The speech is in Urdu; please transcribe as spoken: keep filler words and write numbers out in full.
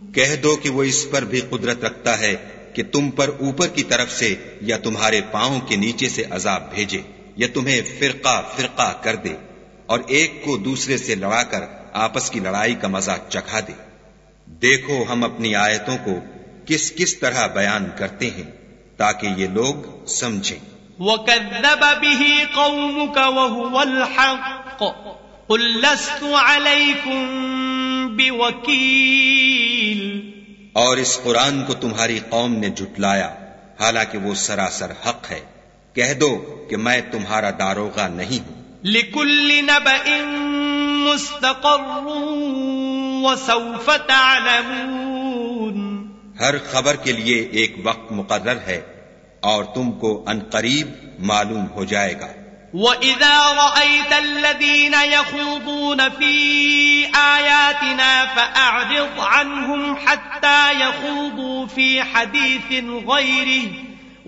کہہ دو کہ وہ اس پر بھی قدرت رکھتا ہے کہ تم پر اوپر کی طرف سے یا تمہارے پاؤں کے نیچے سے عذاب بھیجے یا تمہیں فرقہ فرقہ کر دے اور ایک کو دوسرے سے لڑا کر آپس کی لڑائی کا مزہ چکھا دے. دیکھو ہم اپنی آیتوں کو کس کس طرح بیان کرتے ہیں تاکہ یہ لوگ سمجھیں. وَكَذَّبَ بِهِ قَوْمُكَ وَهُوَ الْحَقُّ قُلْ لَسْتُ عَلَيْكُمْ بِوَكِيلٍ. اور اس قرآن کو تمہاری قوم نے جھٹلایا حالانکہ وہ سراسر حق ہے. کہہ دو کہ میں تمہارا داروغہ نہیں ہوں. لِكُلِّ نَبَإٍ مُسْتَقَرٌّ وَسَوْفَ تَعْلَمُونَ. ہر خبر کے لیے ایک وقت مقرر ہے اور تم کو عنقریب معلوم ہو جائے گا. وَإِذَا رَأَيْتَ الَّذِينَ يَخُوضُونَ فِي آيَاتِنَا فَأَعْرِضْ عَنْهُمْ حَتَّى يَخُوضُوا فِي حَدِيثٍ غَيْرِهِ